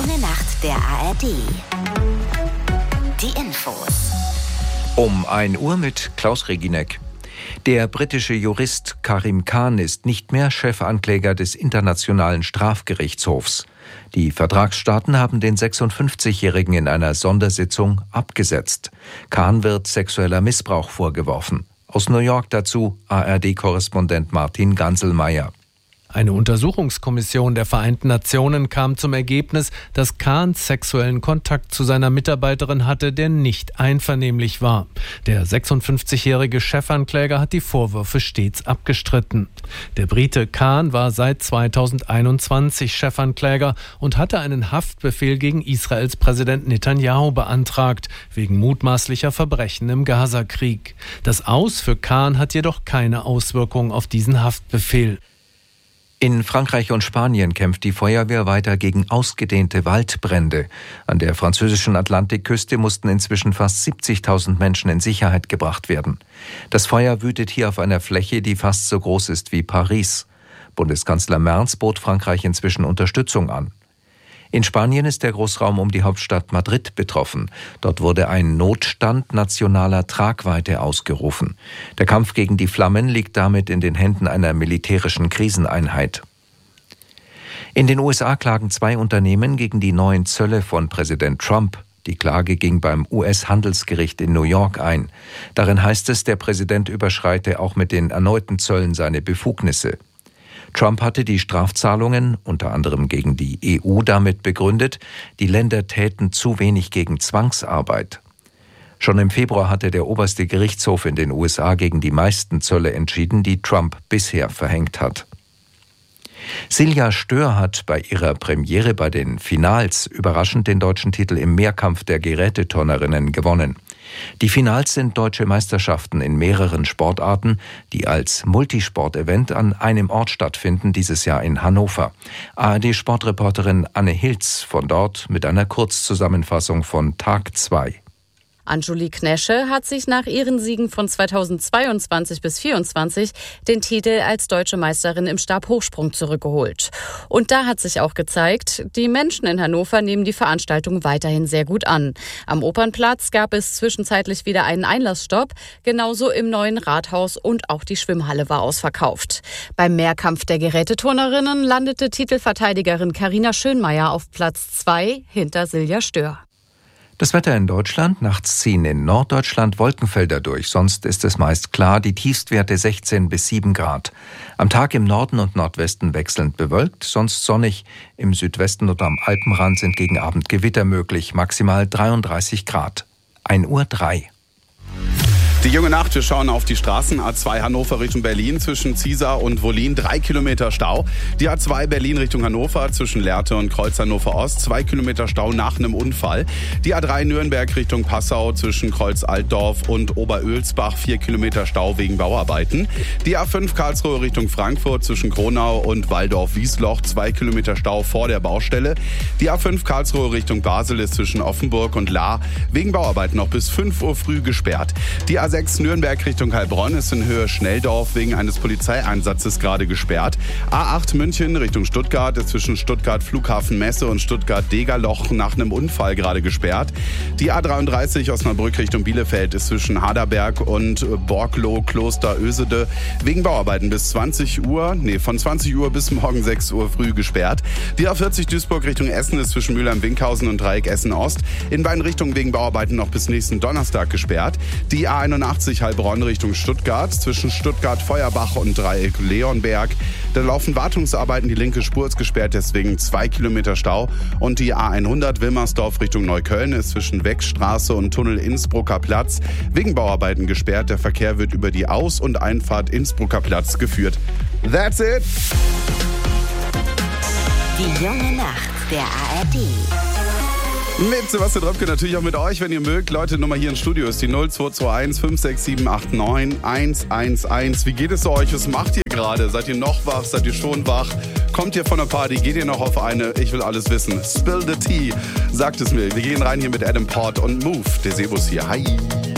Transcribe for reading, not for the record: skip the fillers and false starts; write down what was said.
junge Nacht der ARD. Die Infos. Um 1 Uhr mit Klaus Reginek. Der britische Jurist Karim Khan ist nicht mehr Chefankläger des Internationalen Strafgerichtshofs. Die Vertragsstaaten haben den 56-Jährigen in einer Sondersitzung abgesetzt. Khan wird sexueller Missbrauch vorgeworfen. Aus New York dazu ARD-Korrespondent Martin Ganselmeier. Eine Untersuchungskommission der Vereinten Nationen kam zum Ergebnis, dass Khan sexuellen Kontakt zu seiner Mitarbeiterin hatte, der nicht einvernehmlich war. Der 56-jährige Chefankläger hat die Vorwürfe stets abgestritten. Der Brite Khan war seit 2021 Chefankläger und hatte einen Haftbefehl gegen Israels Präsident Netanyahu beantragt, wegen mutmaßlicher Verbrechen im Gazakrieg. Das Aus für Khan hat jedoch keine Auswirkung auf diesen Haftbefehl. In Frankreich und Spanien kämpft die Feuerwehr weiter gegen ausgedehnte Waldbrände. An der französischen Atlantikküste mussten inzwischen fast 70.000 Menschen in Sicherheit gebracht werden. Das Feuer wütet hier auf einer Fläche, die fast so groß ist wie Paris. Bundeskanzler Merz bot Frankreich inzwischen Unterstützung an. In Spanien ist der Großraum um die Hauptstadt Madrid betroffen. Dort wurde ein Notstand nationaler Tragweite ausgerufen. Der Kampf gegen die Flammen liegt damit in den Händen einer militärischen Kriseneinheit. In den USA klagen 2 Unternehmen gegen die neuen Zölle von Präsident Trump. Die Klage ging beim US-Handelsgericht in New York ein. Darin heißt es, der Präsident überschreite auch mit den erneuten Zöllen seine Befugnisse. Trump hatte die Strafzahlungen, unter anderem gegen die EU, damit begründet, die Länder täten zu wenig gegen Zwangsarbeit. Schon im Februar hatte der oberste Gerichtshof in den USA gegen die meisten Zölle entschieden, die Trump bisher verhängt hat. Silja Stör hat bei ihrer Premiere bei den Finals überraschend den deutschen Titel im Mehrkampf der Geräteturnerinnen gewonnen. Die Finals sind deutsche Meisterschaften in mehreren Sportarten, die als Multisport-Event an einem Ort stattfinden, dieses Jahr in Hannover. ARD-Sportreporterin Anne Hilz von dort mit einer Kurzzusammenfassung von Tag 2. Anjuli Knesche hat sich nach ihren Siegen von 2022 bis 2024 den Titel als deutsche Meisterin im Stabhochsprung zurückgeholt. Und da hat sich auch gezeigt, die Menschen in Hannover nehmen die Veranstaltung weiterhin sehr gut an. Am Opernplatz gab es zwischenzeitlich wieder einen Einlassstopp, genauso im neuen Rathaus und auch die Schwimmhalle war ausverkauft. Beim Mehrkampf der Geräteturnerinnen landete Titelverteidigerin Carina Schönmeier auf Platz 2 hinter Silja Stör. Das Wetter in Deutschland: nachts ziehen in Norddeutschland Wolkenfelder durch, sonst ist es meist klar, die Tiefstwerte 16 bis 7 Grad. Am Tag im Norden und Nordwesten wechselnd bewölkt, sonst sonnig. Im Südwesten und am Alpenrand sind gegen Abend Gewitter möglich, maximal 33 Grad. 1:03 Uhr. Die junge Nacht, wir schauen auf die Straßen. A2 Hannover Richtung Berlin zwischen Ziesar und Wollin, 3 Kilometer Stau. Die A2 Berlin Richtung Hannover zwischen Lehrte und Kreuz Hannover Ost, 2 Kilometer Stau nach einem Unfall. Die A3 Nürnberg Richtung Passau zwischen Kreuz Altdorf und Oberölsbach, 4 Kilometer Stau wegen Bauarbeiten. Die A5 Karlsruhe Richtung Frankfurt zwischen Kronau und Waldorf-Wiesloch, 2 Kilometer Stau vor der Baustelle. Die A5 Karlsruhe Richtung Basel ist zwischen Offenburg und Lahr wegen Bauarbeiten noch bis 5 Uhr früh gesperrt. Die A6 Nürnberg Richtung Heilbronn ist in Höhe Schnelldorf wegen eines Polizeieinsatzes gerade gesperrt. A8 München Richtung Stuttgart ist zwischen Stuttgart Flughafen Messe und Stuttgart Degerloch nach einem Unfall gerade gesperrt. Die A33 Osnabrück Richtung Bielefeld ist zwischen Haderberg und Borgloh Kloster Ösede wegen Bauarbeiten bis von 20 Uhr bis morgen 6 Uhr früh gesperrt. Die A40 Duisburg Richtung Essen ist zwischen Mülheim-Winkhausen und Dreieck Essen Ost in beiden Richtungen wegen Bauarbeiten noch bis nächsten Donnerstag gesperrt. Die A81 Heilbronn Richtung Stuttgart zwischen Stuttgart-Feuerbach und Dreieck Leonberg. Da laufen Wartungsarbeiten, die linke Spur ist gesperrt, deswegen 2 Kilometer Stau. Und die A100 Wilmersdorf Richtung Neukölln ist zwischen Weckstraße und Tunnel Innsbrucker Platz wegen Bauarbeiten gesperrt. Der Verkehr wird über die Aus- und Einfahrt Innsbrucker Platz geführt. That's it! Die junge Nacht der ARD. Mit Sebastian Dröpke, natürlich auch mit euch, wenn ihr mögt. Leute, Nummer hier im Studio ist die 0221 567 89 111. Wie geht es euch? Was macht ihr gerade? Seid ihr noch wach? Seid ihr schon wach? Kommt ihr von der Party? Geht ihr noch auf eine? Ich will alles wissen. Spill the tea. Sagt es mir. Wir gehen rein hier mit Adam Port und Move. Der Sebus hier. Hi.